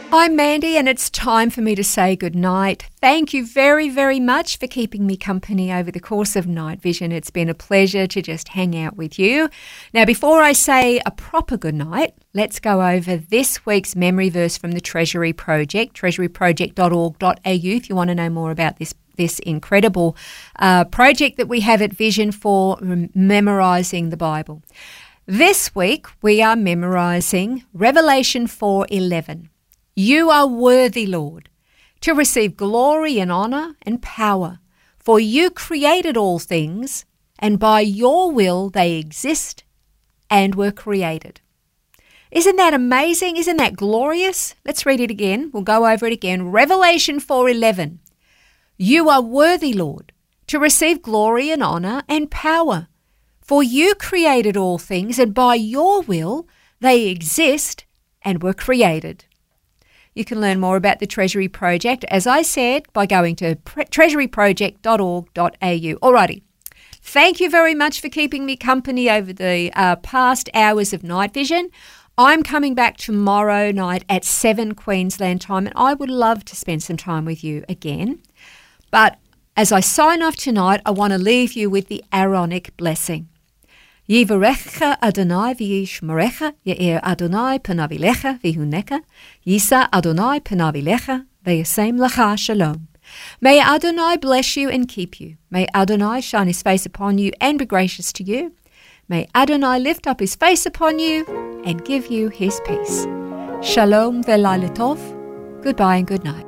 I'm Mandy, and it's time for me to say goodnight. Thank you very, very much for keeping me company over the course of Night Vision. It's been a pleasure to just hang out with you. Now, before I say a proper goodnight, let's go over this week's memory verse from the Treasury Project, treasuryproject.org.au, if you want to know more about this incredible project that we have at Vision for memorising the Bible. This week, we are memorising Revelation 4:11. You are worthy, Lord, to receive glory and honour and power, for you created all things, and by your will they exist and were created. Isn't that amazing? Isn't that glorious? Let's read it again. We'll go over it again. Revelation 4:11. You are worthy, Lord, to receive glory and honour and power, for you created all things, and by your will they exist and were created. You can learn more about the Treasury Project, as I said, by going to treasuryproject.org.au. Alrighty. Thank you very much for keeping me company over the past hours of Night Vision. I'm coming back tomorrow night at 7 Queensland time, and I would love to spend some time with you again. But as I sign off tonight, I want to leave you with the Aaronic blessing. Yivarecha Adonai v'yishmerecha, Ye'er Adonai panav elecha v'hunecha, Yisa Adonai panav elecha, v'yasem lecha shalom. May Adonai bless you and keep you. May Adonai shine his face upon you and be gracious to you. May Adonai lift up his face upon you and give you his peace. Shalom ve'laila tov. Goodbye and good night.